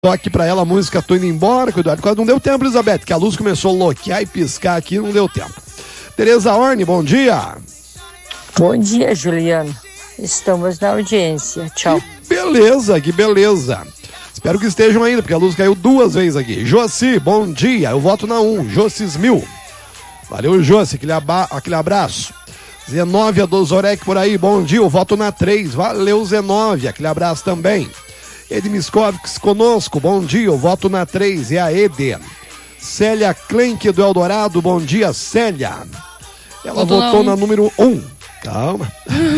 toque pra ela a música Tô Indo Embora, cuidado. Quase não deu tempo, Elizabeth, que a luz começou a loquear e piscar aqui, não deu tempo. Tereza Orne, bom dia. Bom dia, Juliano. Estamos na audiência. Tchau. Que beleza. Espero que estejam ainda, porque a luz caiu 2 vezes aqui. Josi, bom dia. Eu voto na 1. Josis Mil. Valeu, Josi. Aquele abraço. Zenóvia do Zorek por aí. Bom dia. Eu voto na 3. Valeu, Zenóvia. Aquele abraço também. Edmiscovics conosco. Bom dia. Eu voto na 3. É a Ede. Célia Klenk do Eldorado. Bom dia, Célia. Ela votou na número 1. Calma.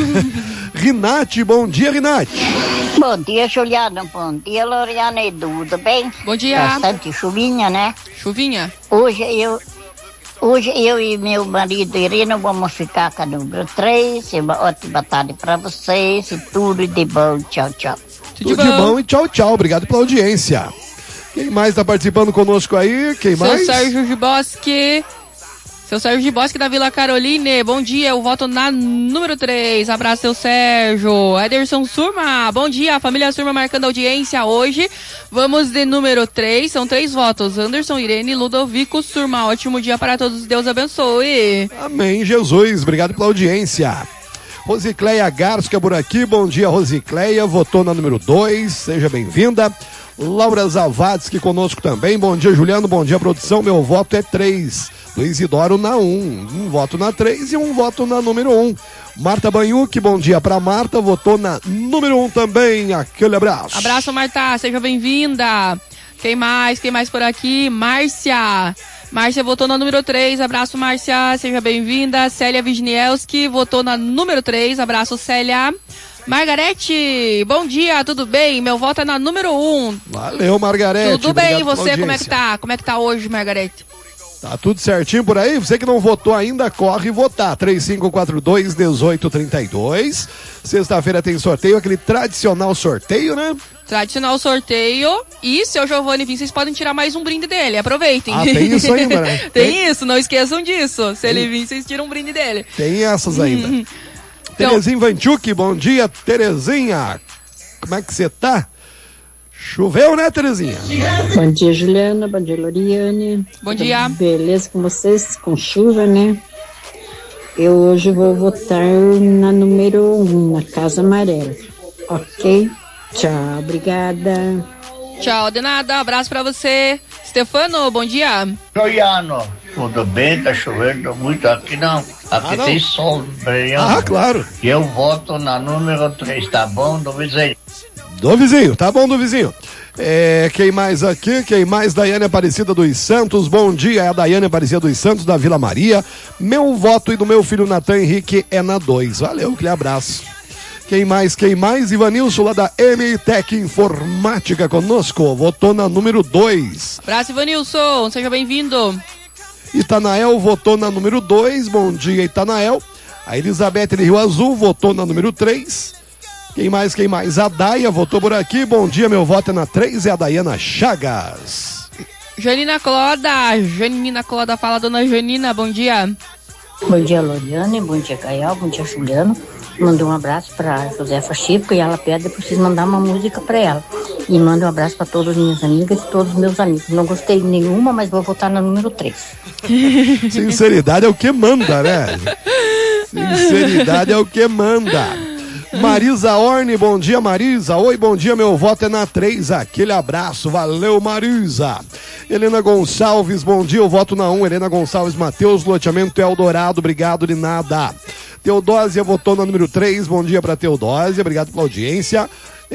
Rinate, bom dia, Rinate. Bom dia, Juliana. Bom dia, Loriana e tudo bem? Bom dia. Bastante chuvinha, né? Chuvinha. Hoje eu e meu marido Irina vamos ficar com a número 3. Uma ótima tarde pra vocês e tudo de bom. Tchau, tchau. Tudo de bom e tchau, tchau. Obrigado pela audiência. Quem mais tá participando conosco aí? Quem mais? Seu Sérgio de Bosque. Seu Sérgio de Bosque da Vila Caroline, bom dia, eu voto na número 3, abraço seu Sérgio. Ederson Surma, bom dia, família Surma marcando audiência hoje, vamos de número 3, são 3 votos, Anderson, Irene, Ludovico Surma, ótimo dia para todos, Deus abençoe. Amém, Jesus, obrigado pela audiência. Rosicleia Garska por aqui, bom dia Rosicleia, votou na número 2, seja bem-vinda. Laura Zavadski conosco também, bom dia Juliano, bom dia produção, meu voto é 3. Do Isidoro na 1, um voto na 3 e um voto na número 1. Marta Banhuc, bom dia pra Marta, votou na número 1 também, aquele abraço. Abraço, Marta, seja bem-vinda. Quem mais por aqui? Márcia votou na número 3, abraço Márcia, seja bem-vinda. Célia Wisniewski votou na número 3, abraço Célia. Margarete, bom dia, tudo bem? Meu voto é na número 1. Valeu, Margarete. Tudo bem, e você, como é que tá? Como é que tá hoje, Margarete? Tá tudo certinho por aí? Você que não votou ainda, corre votar. 3542-1832. Sexta-feira tem sorteio, aquele tradicional sorteio, né? Tradicional sorteio. E seu Giovanni vir, vocês podem tirar mais um brinde dele. Aproveitem. Ah, tem isso ainda, né? Tem isso, não esqueçam disso. Se ele vir, vocês tiram um brinde dele. Tem essas ainda. Terezinha Vanchuk, bom dia, Terezinha. Como é que você tá? Choveu, né, Terezinha? Bom dia, Juliana. Bom dia, Loriane. Bom dia. Beleza com vocês? Com chuva, né? Eu hoje vou votar na número 1, na Casa Amarela. Ok? Tchau, obrigada. Tchau, de nada. Abraço pra você. Stefano, bom dia. Juliano, tudo bem? Tá chovendo muito aqui não. Aqui não. Tem sol brilhando. Ah, claro. E eu voto na número 3, tá bom, do vizinho? Do vizinho, tá bom, do vizinho. Quem mais aqui? Quem mais? Daiane Aparecida dos Santos, bom dia, é a Daiane Aparecida dos Santos da Vila Maria. Meu voto e do meu filho Natan Henrique é na 2. Valeu, aquele abraço. Quem mais? Ivanilson lá da MTech Informática conosco, votou na número 2. Abraço, Ivanilson, seja bem-vindo. Itanael votou na número 2, bom dia, Itanael. A Elizabeth de Rio Azul votou na número 3. Quem mais? A Daia votou por aqui. Bom dia, meu voto é na 3, é a Daiana Chagas. Janina Cloda, fala dona Janina, bom dia. Bom dia, Loriane, bom dia, Gael, bom dia, Juliano. Manda um abraço para Josefa Chico e ela pede pra vocês mandar uma música para ela. E manda um abraço para todas as minhas amigas e todos os meus amigos. Não gostei de nenhuma, mas vou votar na número 3. Sinceridade é o que manda, né? Sinceridade é o que manda. Marisa Orne, bom dia Marisa. Oi, bom dia, meu voto é na 3, aquele abraço, valeu Marisa. Helena Gonçalves, bom dia, eu voto na 1, Helena Gonçalves Mateus, loteamento Eldorado, obrigado de nada. Teodósia votou na número 3, bom dia pra Teodósia, obrigado pela audiência.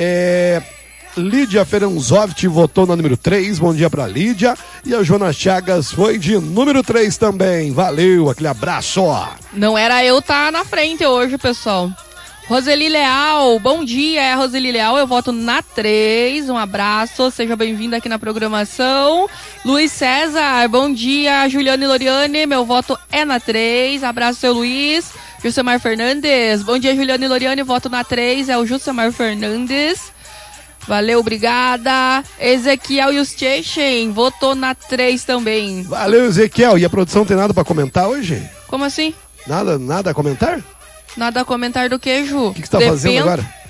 Lídia Feranzovic votou na número 3, bom dia pra Lídia. E a Joana Chagas foi de número 3 também, valeu, aquele abraço. Não era eu tá na frente hoje, pessoal. Roseli Leal, bom dia, Roseli Leal, eu voto na 3, um abraço, seja bem-vinda aqui na programação. Luiz César, bom dia, Juliana e Loriane, meu voto é na 3, abraço seu Luiz. Jusemar Fernandes, bom dia Juliana e Loriane, voto na 3, é o Jusemar Fernandes. Valeu, obrigada. Ezequiel Yustechen, votou na 3 também. Valeu, Ezequiel, e a produção tem nada pra comentar hoje? Como assim? Nada a comentar? Nada a comentar do que, Ju? O que você tá fazendo agora?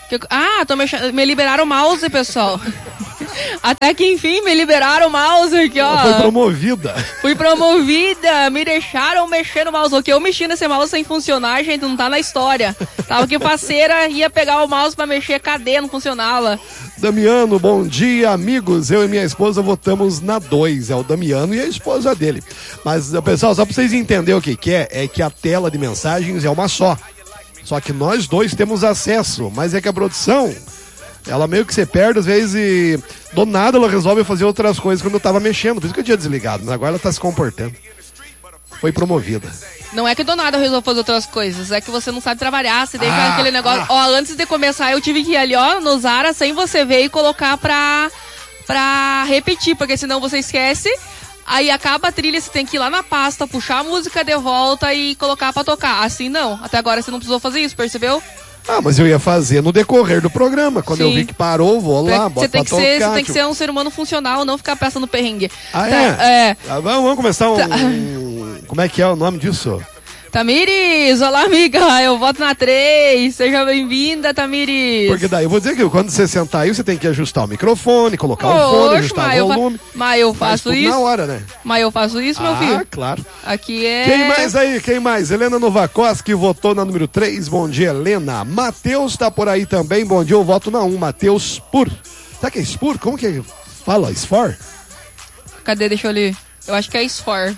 Me liberaram o mouse, pessoal. Até que enfim me liberaram o mouse aqui, ó. Foi promovida. Fui promovida, me deixaram mexer no mouse. O que eu mexi nesse mouse sem funcionar, gente, não tá na história. Tava aqui parceira, ia pegar o mouse pra mexer, cadê? Não funcionava. Damiano, bom dia, amigos. Eu e minha esposa votamos na 2. É o Damiano e a esposa dele. Mas, pessoal, só pra vocês entenderem o que é que a tela de mensagens é uma só. Só que nós dois temos acesso, mas é que a produção, ela meio que se perde às vezes e do nada ela resolve fazer outras coisas quando eu tava mexendo. Por isso que eu tinha desligado, mas agora ela tá se comportando. Foi promovida. Não é que do nada eu resolvo fazer outras coisas, é que você não sabe trabalhar, você deixa aquele negócio... Ó, antes de começar eu tive que ir ali, ó, no Zara, sem você ver e colocar pra repetir, porque senão você esquece... Aí acaba a trilha, você tem que ir lá na pasta, puxar a música de volta e colocar pra tocar. Assim não, até agora você não precisou fazer isso, percebeu? Mas eu ia fazer no decorrer do programa. Quando eu vi que parou, vou lá, bota pra tocar. Você tem que ser um ser humano funcional, não ficar pensando no perrengue. Vamos começar Como é que é o nome disso? Tamires, olá amiga, eu voto na 3, seja bem-vinda, Tamires. Porque daí eu vou dizer que quando você sentar aí, você tem que ajustar o microfone, colocar o fone, ajustar o volume. Mas eu faço isso. Na hora, né? Mas eu faço isso, meu filho. Claro. Aqui é... Quem mais aí? Quem mais? Helena Novakoski votou na número 3, bom dia, Helena. Matheus tá por aí também, bom dia, eu voto na 1, Matheus Spur. Será que é Spur? Como que fala? Sfor? Cadê? Deixa eu ler. Eu acho que é Sfor.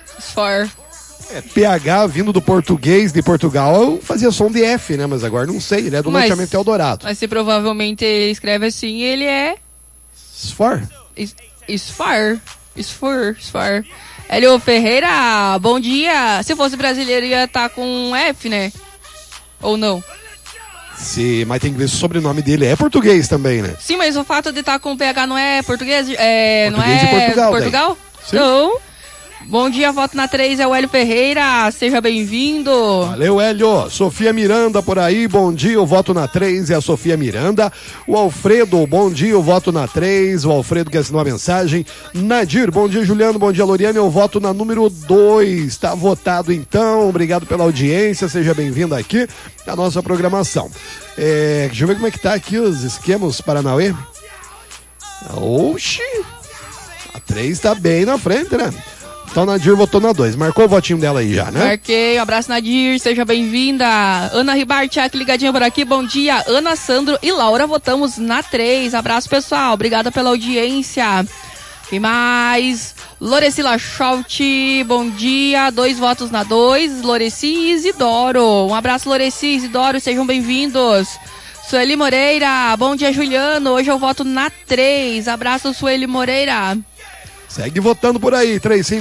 PH vindo do português de Portugal, fazia som de F, né? Mas agora não sei, ele é do loteamento Eldorado. Mas se provavelmente ele escreve assim, ele é... Sfor. Hélio Ferreira, bom dia. Se fosse brasileiro ia estar com F, né? Ou não? Sim, mas tem que ver se o sobrenome dele é português também, né? Sim, mas o fato de estar com PH não é português? Não é de Portugal? Sim. Não. Bom dia, voto na 3, é o Hélio Ferreira, seja bem-vindo. Valeu, Hélio. Sofia Miranda por aí, bom dia, eu voto na 3, é a Sofia Miranda. O Alfredo, bom dia, eu voto na 3, o Alfredo que assinou a mensagem. Nadir, bom dia, Juliano, bom dia, Loriane, eu voto na número 2, tá votado então, obrigado pela audiência, seja bem-vindo aqui à nossa programação. Deixa eu ver como é que tá aqui os esquemas Paranauê. Oxi, a 3 tá bem na frente, né? Então, Nadir votou na 2. Marcou o votinho dela aí já, né? Marquei. Um abraço, Nadir. Seja bem-vinda. Ana Ribarte, aqui ligadinha por aqui. Bom dia. Ana, Sandro e Laura votamos na 3. Abraço, pessoal. Obrigada pela audiência. Quem mais? Loreci Lachoute. Bom dia. 2 votos na 2. Loreci e Isidoro. Um abraço, Loreci e Isidoro. Sejam bem-vindos. Sueli Moreira. Bom dia, Juliano. Hoje eu voto na 3. Abraço, Sueli Moreira. Segue votando por aí,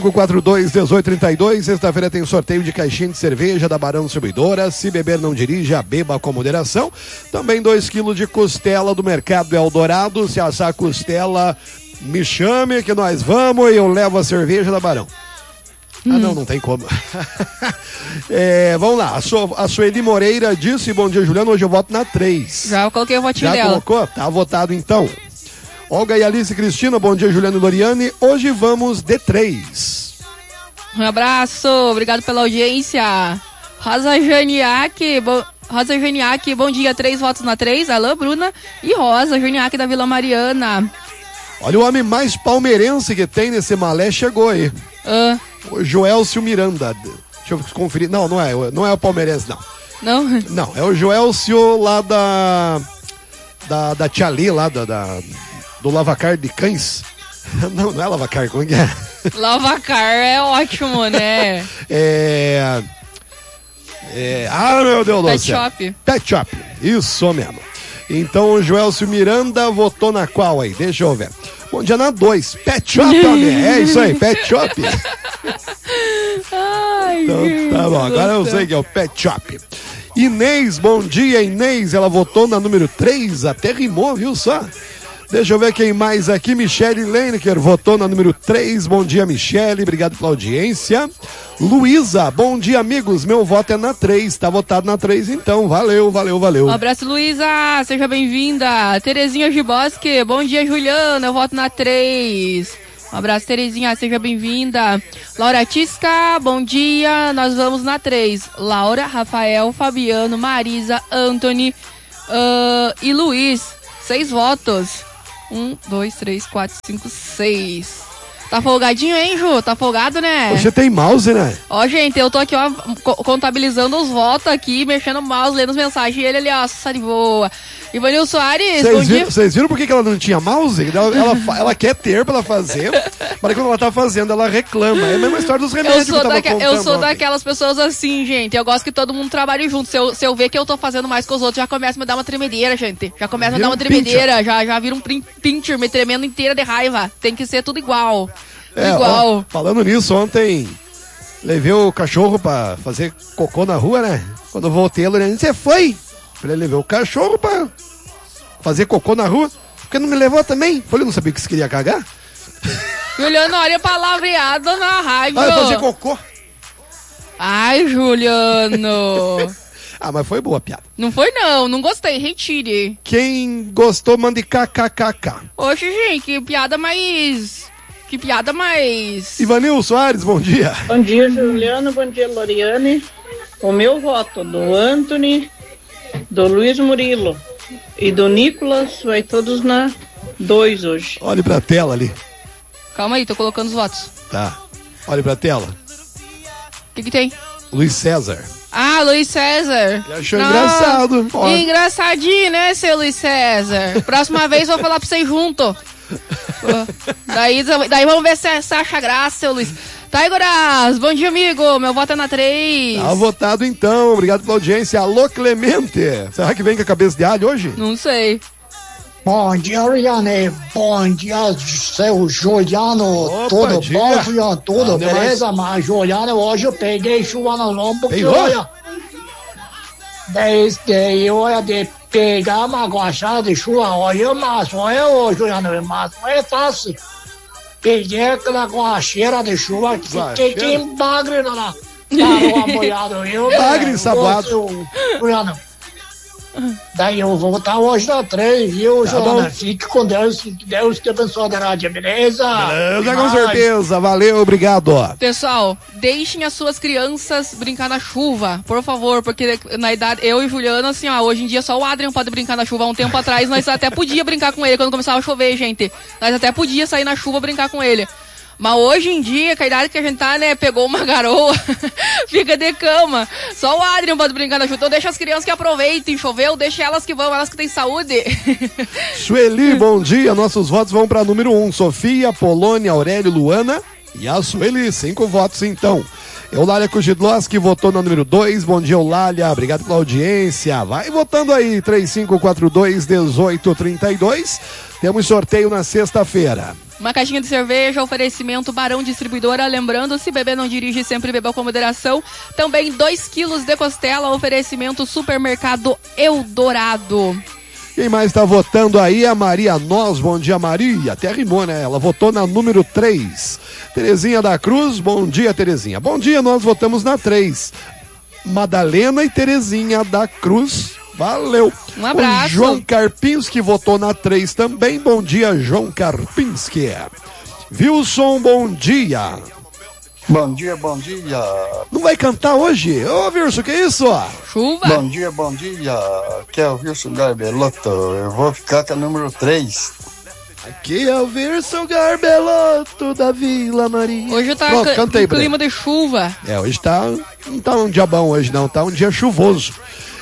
3542-1832. Sexta-feira tem sorteio de caixinha de cerveja da Barão Distribuidora. Se beber não dirija, beba com moderação. Também 2 quilos de costela do Mercado Eldorado. Se assar a costela, me chame que nós vamos e eu levo a cerveja da Barão. Não tem como. Vamos lá, a Sueli Moreira disse, bom dia, Juliano, hoje eu voto na 3. Já coloquei o votinho dela. Já colocou? Tá votado então. Olga e Alice Cristina, bom dia, Juliano e Loriane. Hoje vamos de 3. Um abraço, obrigado pela audiência. Rosa Janiac, bom dia, 3 votos na 3. Alô, Bruna e Rosa Janiac da Vila Mariana. Olha o homem mais palmeirense que tem nesse malé, chegou aí. O Joelcio Miranda. Deixa eu conferir. Não é o palmeirense, não. Não? Não, é o Joelcio lá da Tia Lê, lá do Lavacar de Cães. Não é Lavacar, como é que é? Lavacar é ótimo, né? Meu Deus do céu. Pet Shop, isso mesmo. Então o Joelcio Miranda votou na qual aí? Deixa eu ver. Bom dia na 2, Pet Shop, é isso aí, Pet Shop. Então tá bom, agora eu sei que é o Pet Shop. Inês, bom dia, Inês, ela votou na número 3, até rimou, viu só? Deixa eu ver quem mais aqui. Michele Leinecker votou na número 3. Bom dia, Michele. Obrigado pela audiência. Luísa, bom dia, amigos. Meu voto é na 3. Tá votado na 3, então. Valeu. Um abraço, Luísa. Seja bem-vinda. Terezinha Gibosque, bom dia, Juliano. Eu voto na 3. Um abraço, Terezinha. Seja bem-vinda. Laura Tisca, bom dia. Nós vamos na 3. Laura, Rafael, Fabiano, Marisa, Anthony, E Luiz, 6 votos. 1, 2, 3, 4, 5, 6. Tá folgadinho, hein, Ju? Tá folgado, né? Você tem mouse, né? Ó, gente, eu tô aqui, ó, contabilizando os votos aqui, mexendo o mouse, lendo as mensagens. E ele ali, ó, sai de boa. Ivanil Soares, bom dia. Vocês viram por que ela não tinha mouse? Ela quer ter pra ela fazer, mas quando ela tá fazendo, ela reclama. É a mesma história dos remédios que eu tava contando Eu sou ontem. daquelas pessoas assim, gente. Eu gosto que todo mundo trabalhe junto. Se eu ver que eu tô fazendo mais que os outros, já começa a me dar uma tremedeira, gente. Já começa a me dar uma tremedeira. Já vira um pincher me tremendo inteira de raiva. Tem que ser tudo igual. Igual. Ó, falando nisso, ontem levei o cachorro pra fazer cocô na rua, né? Quando eu voltei, ele disse, você foi? Falei, levei o cachorro pra fazer cocô na rua. Porque não me levou também? Falei, não sabia que você queria cagar? Juliano, olha palavreado na rádio. Ah, fazer cocô. Ai, Juliano. Ah, mas foi boa a piada. Não foi não gostei, retire. Quem gostou, mande kkkk. Oxe, gente, que piada mais... Ivanil Soares, bom dia. Bom dia, Juliano, bom dia, Loriane. O meu voto do Anthony, do Luiz Murilo e do Nicolas vai todos na 2 hoje. Olhe pra tela ali. Calma aí, tô colocando os votos. Tá, olhe pra tela. O que tem? Luiz César. Ah, Luiz César. Ele achou engraçado. Ó. Engraçadinho, né, seu Luiz César? Próxima vez eu vou falar pra vocês junto. Daí vamos ver se você acha graça, seu Luiz. Taigoras, bom dia, amigo. Meu voto é na 3. Tá votado então. Obrigado pela audiência. Alô, Clemente. Será que vem com a cabeça de alho hoje? Não sei. Bom dia, Oriane. Bom dia, seu Juliano. Opa, tudo dia. bom, Juliano? Tudo Nada beleza? Mas, Juliano, hoje eu peguei chuva no lombo. Que Pegou? olha, desde olha de pegar uma guachada de chuva. Olha, mas olha, Juliano, mas não é fácil. Peguei aquela guacheira de chuva que fiquei que bagre na rua molhado. Bagre ensaboado. Juliano. Daí eu vou voltar hoje na 3, viu, Joana? Fique com Deus, que Deus te abençoe da rádio, beleza? Beleza, com certeza. Valeu, obrigado. Pessoal, deixem as suas crianças brincar na chuva, por favor, porque na idade, eu e Juliano, assim, ó, hoje em dia só o Adrian pode brincar na chuva. Há um tempo atrás nós até podia brincar com ele, quando começava a chover, gente. Nós até podia sair na chuva brincar com ele. Mas hoje em dia, com a idade que a gente tá, né, pegou uma garoa, fica de cama. Só o Adrian pode brincar na chuva. Então deixa as crianças que aproveitem, choveu, deixa elas que vão, elas que têm saúde. Sueli, bom dia. Nossos votos vão para número 1. Sofia, Polônia, Aurélio, Luana e a Sueli. 5 votos, então. Eulália Kujidlowski votou na número 2. Bom dia, Eulália. Obrigado pela audiência. Vai votando aí. 3542-1832. Temos sorteio na sexta-feira. Uma caixinha de cerveja, oferecimento Barão Distribuidora. Lembrando, se beber não dirige, sempre beba com moderação. Também 2 quilos de costela, oferecimento Supermercado Eldorado. Quem mais está votando aí é a Maria Nós. Bom dia, Maria. Até rimou, né? Ela votou na número 3. Terezinha da Cruz. Bom dia, Terezinha. Bom dia, nós votamos na 3. Madalena e Terezinha da Cruz. Valeu. Um abraço. O João Karpinski votou na 3 também. Bom dia, João Karpinski. Wilson, bom dia. Bom dia, bom dia. Não vai cantar hoje? Ô, Wilson, que isso? Chuva. Bom dia, bom dia. Aqui é o Wilson Garbeloto. Eu vou ficar com a número 3. Aqui é o Wilson Garbeloto da Vila Maria. Hoje tá cantei, clima de chuva. Hoje não tá um dia bom hoje não, tá um dia chuvoso.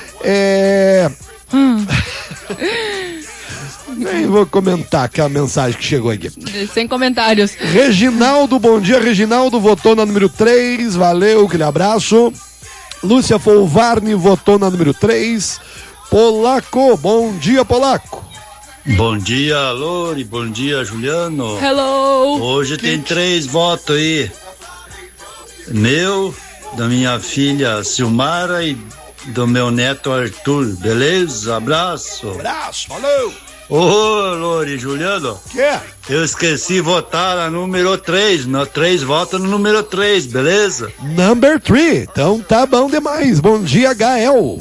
Nem vou comentar aquela mensagem que chegou aqui. Sem comentários. Reginaldo, bom dia, Reginaldo votou na número 3, valeu, aquele abraço. Lúcia Folvarni votou na número 3. Polaco, bom dia, Polaco. Bom dia, Lori, bom dia, Juliano. Hello. Hoje tem 3 votos aí. Meu, da minha filha Silmara e do meu neto Arthur, beleza? Abraço. Abraço, valeu. Ô, Lori, Juliano. Que? Eu esqueci de votar na número 3. 3 votos no número 3, beleza? Number 3, então tá bom demais. Bom dia, Gael.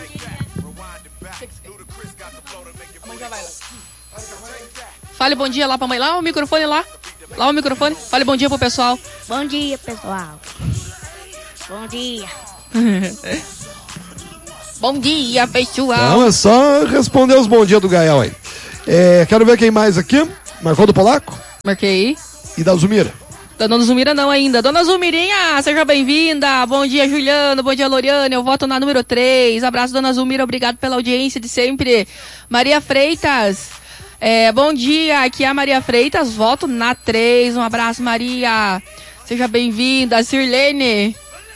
Fale bom dia lá pra mãe. Lá o microfone lá. Lá o microfone. Fale bom dia pro pessoal. Bom dia, pessoal. Bom dia. Bom dia, pessoal. Então é só responder os bom dia do Gael aí. Quero ver quem mais aqui. Marcou do Polaco? Marquei. E da Zumira? Da Dona Zumira não ainda. Dona Zumirinha, seja bem-vinda. Bom dia, Juliano. Bom dia, Loriane. Eu voto na número 3. Abraço, Dona Zumira. Obrigado pela audiência de sempre. Maria Freitas. Bom dia, aqui é a Maria Freitas. Voto na 3. Um abraço, Maria. Seja bem-vinda. Sirlene,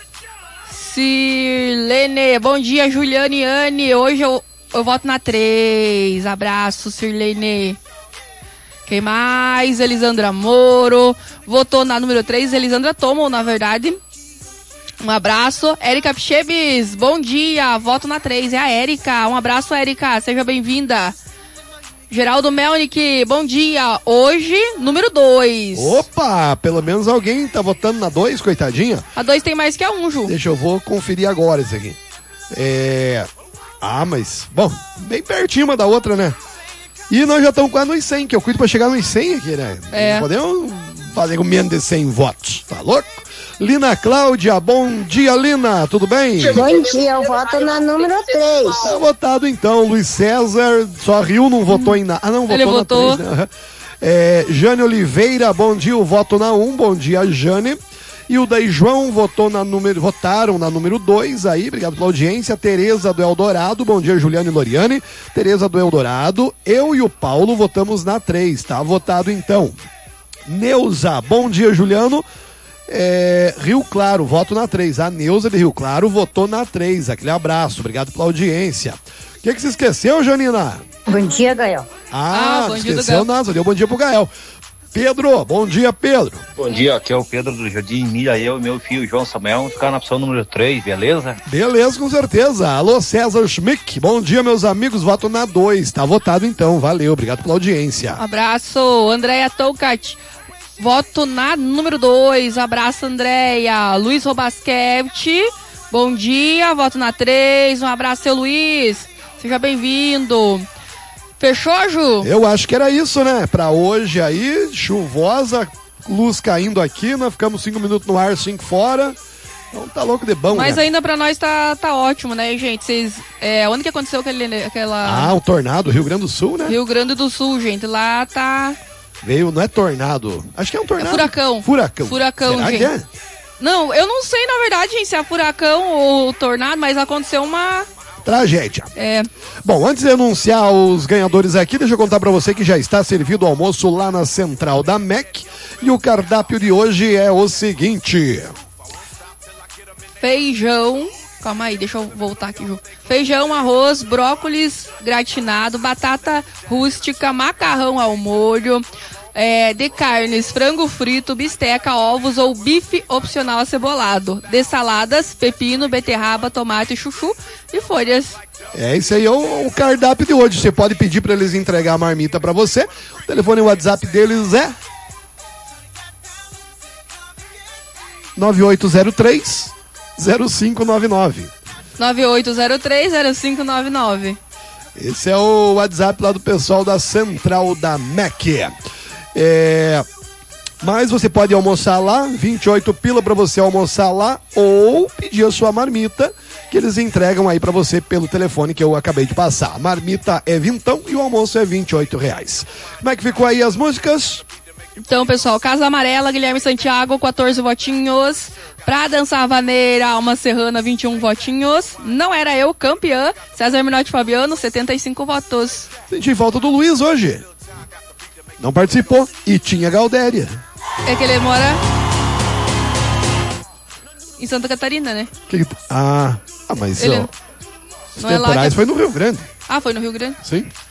bom dia, Juliane e Anne. Hoje eu voto na 3. Abraço, Sirlene. Quem mais? Elisandra Moro. Votou na número 3. Elisandra Tomo, na verdade. Um abraço. Érica Pichebes, bom dia. Voto na 3. É a Érica. Um abraço, Érica. Seja bem-vinda. Geraldo Melnick, bom dia. Hoje, número 2. Opa, pelo menos alguém tá votando na 2, coitadinha. A 2 tem mais que a 1, Ju. Deixa eu vou conferir agora isso aqui. Mas, bom, bem pertinho uma da outra, né? E nós já estamos quase nos 100, que eu cuido pra chegar nos 100 aqui, né? Não podemos fazer com menos de 100 votos, tá louco? Lina Cláudia, bom dia, Lina, tudo bem? Bom dia, eu voto na número 3. Tá votado então, Luiz César, só riu, não votou em nada. Ah, não, votou Ele na votou. 3, né? Jane Oliveira, bom dia, eu voto na 1, bom dia, Jane. E o Daí João votaram na número 2 aí, obrigado pela audiência. Tereza do Eldorado, bom dia, Juliano e Loriane. Tereza do Eldorado, eu e o Paulo votamos na 3, tá votado então. Neuza, bom dia, Juliano. Rio Claro, voto na 3. A Neuza de Rio Claro votou na 3. Aquele abraço, obrigado pela audiência. O que você esqueceu, Janina? Bom dia, Gael. Bom dia esqueceu nada, deu bom dia pro Gael. Pedro, bom dia, Pedro. Bom dia, aqui é o Pedro do Jardim Milha, eu e meu filho João Samuel, vamos ficar na opção número 3, beleza? Beleza, com certeza. Alô, César Schmick, bom dia, meus amigos, voto na 2, tá votado então, valeu, obrigado pela audiência. Abraço, Andréia Toucat, voto na número 2, abraço, Andréia. Luiz Robasquete, bom dia, voto na 3, um abraço, seu Luiz, seja bem-vindo. Fechou, Ju? Eu acho que era isso, né? Pra hoje aí, chuvosa, luz caindo aqui, nós ficamos 5 minutos no ar, 5 fora. Então tá louco de bom, Mas né? ainda pra nós tá ótimo, né, gente? Vocês, onde que aconteceu aquela... um tornado, Rio Grande do Sul, né? Rio Grande do Sul, gente. Lá tá... Veio, não é tornado. Acho que é um tornado. Furacão. Furacão, Será gente. que é? Não, eu não sei, na verdade, gente, se é furacão ou tornado, mas aconteceu uma... Tragédia. Bom, antes de anunciar os ganhadores aqui, deixa eu contar pra você que já está servido o almoço lá na central da MEC. E o cardápio de hoje é o seguinte: feijão, calma aí, deixa eu voltar aqui, Ju. Feijão, arroz, brócolis gratinado, batata rústica, macarrão ao molho, de carnes, frango frito, bisteca, ovos ou bife opcional acebolado. De saladas, pepino, beterraba, tomate, chuchu e folhas. Esse aí é o cardápio de hoje. Você pode pedir para eles entregar a marmita para você. O telefone e o WhatsApp deles é 9803-0599. 9803-0599. Esse é o WhatsApp lá do pessoal da Central da MEC. Mas você pode almoçar lá, 28 pila para você almoçar lá, ou pedir a sua marmita, que eles entregam aí para você pelo telefone que eu acabei de passar. A marmita é vintão e o almoço é R$28. Como é que ficou aí as músicas? Então, pessoal, Casa Amarela, Guilherme Santiago, 14 votinhos. Pra Dançar Vaneira, Alma Serrana, 21 votinhos. Não Era Eu, campeã, César Minotti Fabiano, 75 votos. Senti falta do Luiz hoje. Não participou. E tinha Galdéria. É que ele mora em Santa Catarina, né? Mas ele... os temporais foi no Rio Grande. Foi no Rio Grande? Sim.